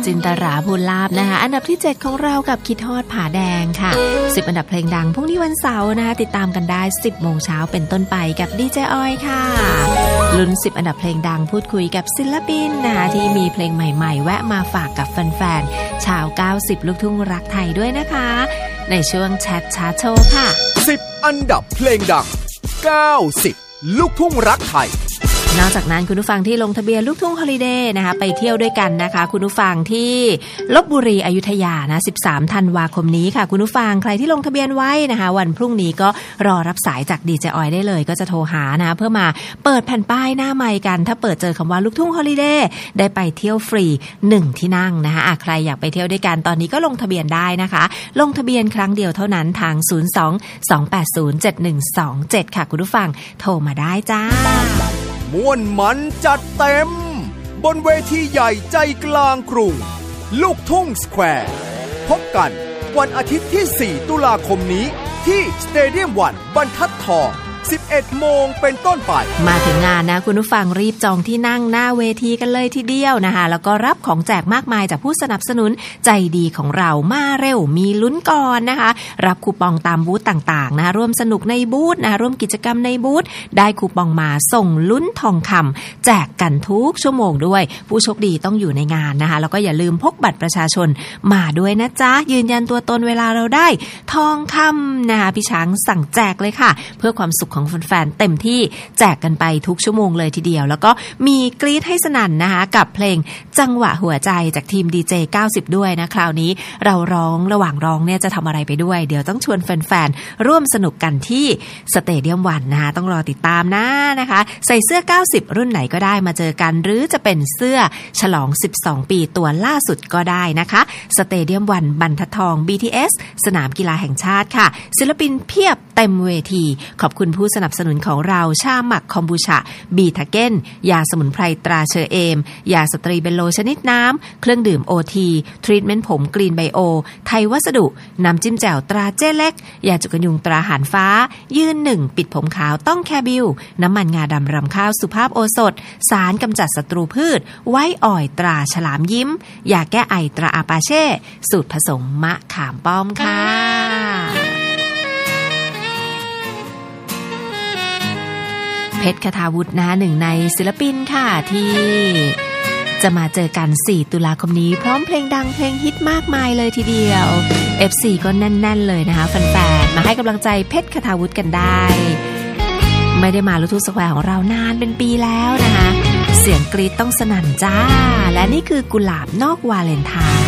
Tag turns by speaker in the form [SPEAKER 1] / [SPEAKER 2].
[SPEAKER 1] จินตราภูลาภนะคะอันดับที่7ของเรากับคิดฮอดผาแดงค่ะ10อันดับเพลงดังพรุ่งนี้วันเสาร์นะคะติดตามกันได้ 10 โมงเช้าเป็นต้นไปกับดีเจออยค่ะลุ้น10อันดับเพลงดังพูดคุยกับศิลปินนะคะที่มีเพลงใหม่ๆแวะมาฝากกับแฟนๆชาว90ลูกทุ่งรักไทยด้วยนะคะในช่วงแชทชาร์ตโชว์ค่ะ
[SPEAKER 2] 10อันดับเพลงดัง90ลูกทุ่งรักไทย
[SPEAKER 1] นอกจากนั้นคุณผู้ฟังที่ลงทะเบียนลูกทุ่งฮอลิเดย์นะคะไปเที่ยวด้วยกันนะคะคุณผู้ฟังที่ลพบุรีอยุธยานะ13ธันวาคมนี้ค่ะคุณผู้ฟังใครที่ลงทะเบียนไว้นะคะวันพรุ่งนี้ก็รอรับสายจากดีเจออยได้เลยก็จะโทรหานะเพื่อมาเปิดแผ่นป้ายหน้าไมค์กันถ้าเปิดเจอคำว่าลูกทุ่งฮอลิเดย์ได้ไปเที่ยวฟรี1ที่นั่งนะคะใครอยากไปเที่ยวด้วยกันตอนนี้ก็ลงทะเบียนได้นะคะลงทะเบียนครั้งเดียวเท่านั้นทาง02-280-7127ค่ะคุณผู้ฟังโทรมาได้จ้า
[SPEAKER 2] ม่วนมันจัดเต็มบนเวทีใหญ่ใจกลางกรุงลูกทุ่งสแควร์พบกันวันอาทิตย์ที่4ตุลาคมนี้ที่สเตเดียม1บรรทัดทอง11 โมงเป็นต้นไป
[SPEAKER 1] มาถึงงานนะคุณผู้ฟังรีบจองที่นั่งหน้าเวทีกันเลยทีเดียวนะคะแล้วก็รับของแจกมากมายจากผู้สนับสนุนใจดีของเรามาเร็วมีลุ้นก่อนนะคะรับคูปองตามบูธต่างๆนะร่วมสนุกในบูธนะร่วมกิจกรรมในบูธได้คูปองมาส่งลุ้นทองคำแจกกันทุกชั่วโมงด้วยผู้โชคดีต้องอยู่ในงานนะคะแล้วก็อย่าลืมพกบัตรประชาชนมาด้วยนะจ๊ะยืนยันตัวตนเวลาเราได้ทองคำนะคะพี่ช้างสั่งแจกเลยค่ะเพื่อความสุขของแฟนๆเต็มที่แจกกันไปทุกชั่วโมงเลยทีเดียวแล้วก็มีกรี๊ดให้สนั่นนะคะกับเพลงจังหวะหัวใจจากทีมดีเจ90ด้วยนะคราวนี้เราร้องระหว่างร้องเนี่ยจะทำอะไรไปด้วยเดี๋ยวต้องชวนแฟนๆร่วมสนุกกันที่สเตเดียม1นะคะต้องรอติดตามนะคะใส่เสื้อ90รุ่นไหนก็ได้มาเจอกันหรือจะเป็นเสื้อฉลอง12ปีตัวล่าสุดก็ได้นะคะสเตเดียม1บรรทัดทอง BTS สนามกีฬาแห่งชาติค่ะศิลปินเพียบเต็มเวทีขอบคุณผู้สนับสนุนของเราชาหมักคอมบูชาบีทาเก้นยาสมุนไพรตราเชอเอมยาสตรีเบลโลชนิดน้ำเครื่องดื่มโอทีทรีทเมนต์ผมกรีนไบโอไทยวัสดุน้ำจิ้มแจ่วตราเจ๊เล็กยาจุกยุงตราหารฟ้ายืน1ปิดผมขาวต้องแคบิลน้ำมันงาดำรำข้าวสุภาพโอสถสารกำจัดศัตรูพืชไว้อ่อยตราฉลามยิ้มยาแก้ไอตราอาปาเช่สูตรผสมมะขามป้อมค่ะเพชรคทาวุฒินะหนึ่งในศิลปินค่ะที่จะมาเจอกัน4ตุลาคมนี้พร้อมเพลงดังเพลงฮิตมากมายเลยทีเดียว FC ก็แน่นๆเลยนะคะแฟนๆมาให้กำลังใจเพชรคทาวุฒิกันได้ไม่ได้มาลูกทุ่งสแควร์ของเรานานเป็นปีแล้วนะคะเสียงกรี๊ดต้องสนั่นจ้าและนี่คือกุหลาบนอกวาเลนไทน์